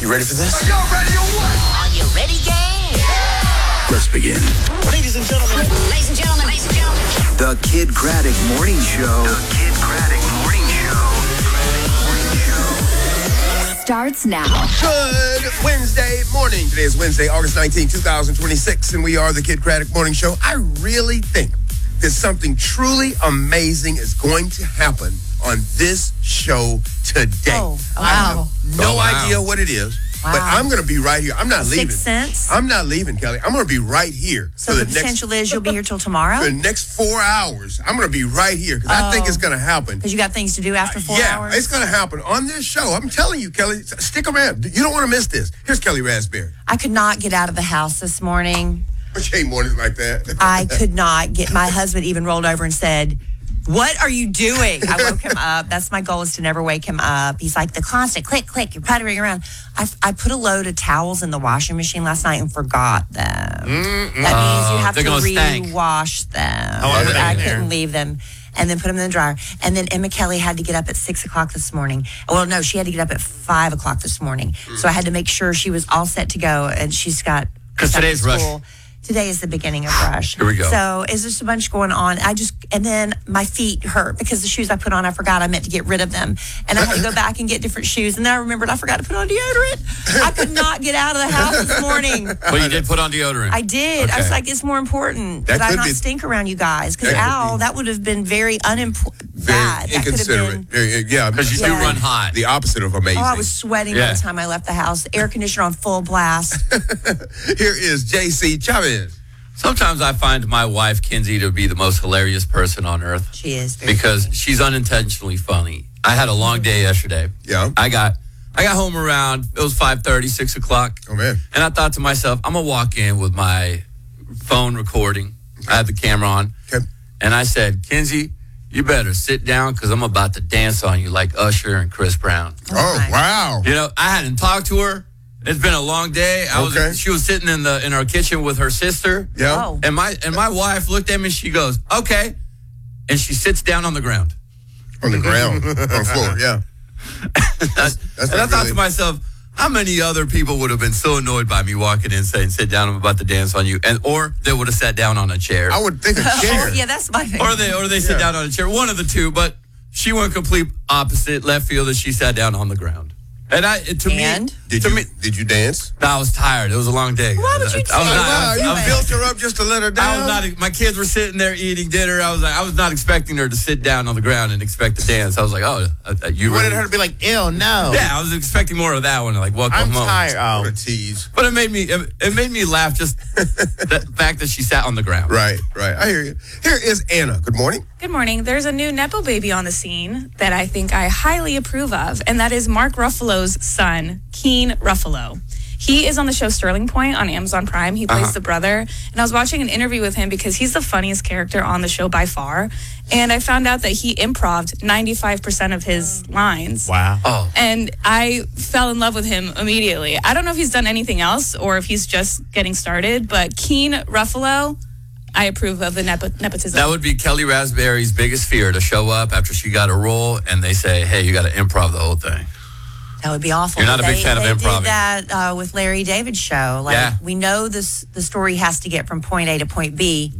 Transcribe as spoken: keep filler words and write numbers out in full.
You ready for this? Are y'all ready or what? Are you ready, gang? Yeah! Let's begin. Ladies and gentlemen. Ladies and gentlemen, ladies and gentlemen. The Kid Craddock Morning Show. The Kid Craddock Morning Show. Starts now. Good Wednesday morning. Today is Wednesday, August nineteenth, twenty twenty-six, and we are the Kid Craddock Morning Show. I really think that something truly amazing is going to happen on this show today. Oh, I wow. have no Oh, wow. idea what it is, Wow. but I'm going to be right here. I'm not leaving. Sixth Sense? I'm not leaving, Kelly. I'm going to be right here So for the, the, next potential is you'll be here till tomorrow? for the next four hours. I'm going to be right here because I think Oh. it's going to happen. Because you got things to do after four yeah, hours? it's going to happen on this show. I'm telling you, Kelly, stick around. You don't want to miss this. Here's Kelly Raspberry. I could not get out of the house this morning. She ain't mornings like that. I could not get, my husband even rolled over and said, "What are you doing?" I woke him up. That's my goal, is to never wake him up. He's like, the constant click, click, you're puttering around. I, I put a load of towels in the washing machine last night and forgot them. Mm-mm. That means you have they're to gonna stank. re-wash them. How long are they I in there? couldn't leave them. And then put them in the dryer. And then Emma Kelly had to get up at six o'clock this morning. Well, no, she had to get up at five o'clock this morning. Mm. So I had to make sure she was all set to go. And she's got... 'Cause stuff in today's Rush. school. Today is the beginning of Rush. Here we go. So is just a bunch going on. I just, and then my feet hurt because the shoes I put on, I forgot I meant to get rid of them. And I had to go back and get different shoes. And then I remembered I forgot to put on deodorant. I could not get out of the house this morning. But you did put on deodorant. I did. I was Okay. like, it's more important That that, I could not be- stink around you guys. Because that could Al, be- that would have been very unimportant. Very Bad. That could have inconsiderate. been. Very- yeah, Because you do Yeah. run hot. the opposite of amazing. Oh, I was sweating by Yeah. the time I left the house. Air conditioner on full blast. Here is J C Chavez. Sometimes I find my wife, Kinsey, to be the most hilarious person on earth She is. Very because funny. she's unintentionally funny. I had a long day yesterday. Yeah. I got I got home around, it was five thirty, six o'clock. Oh, man. And I thought to myself, I'm going to walk in with my phone recording. I had the camera on. Okay. And I said, Kinsey, you better sit down because I'm about to dance on you like Usher and Chris Brown. Oh, my. wow. You know, I hadn't talked to her. It's been a long day. I Okay. was she was sitting in the in our kitchen with her sister. Yeah. Oh. And my and my wife looked at me and she goes, "Okay." And she sits down on the ground. On the ground. On the floor, yeah. That's and I not thought really- to myself, how many other people would have been so annoyed by me walking in saying, "Sit down, I'm about to dance on you," and or they would have sat down on a chair, I would think a chair. Yeah, that's my favorite. or they or they sit Yeah. down on a chair. One of the two, but she went complete opposite, left field, and she sat down on the ground. And I, it, to And? me, Did to you, me, did you dance? I was tired. It was a long day. Why would you I was do not, that? I was- you I was- built her up just to let her I down? was not. My kids were sitting there eating dinner. I was like, I was not expecting her to sit down on the ground and expect to dance. I was like, oh, uh, uh, you You wanted really- her to be like, ew, no. Yeah, I was expecting more of that one. Like, welcome I'm home. tired. What Oh. a tease. But it made me. It, it made me laugh just the fact that she sat on the ground. Right, right. I hear you. Here is Anna. Good morning. Good morning. There's a new Nepo baby on the scene that I think I highly approve of, and that is Mark Ruffalo's son, Keen Ruffalo. He is on the show Sterling Point on Amazon Prime. He plays Uh-huh. the brother. And I was watching an interview with him because he's the funniest character on the show by far. And I found out that he improv'd ninety-five percent of his lines. Wow. Oh, And I fell in love with him immediately. I don't know if he's done anything else or if he's just getting started, but Keen Ruffalo, I approve of the nepo- nepotism. that would be Kelly Raspberry's biggest fear, to show up after she got a role and they say, "Hey, you got to improv the whole thing." That would be awful. You're not a big they, fan of they improv. did that uh, with Larry David's show. Like, Yeah. we know this, the story has to get from point A to point B.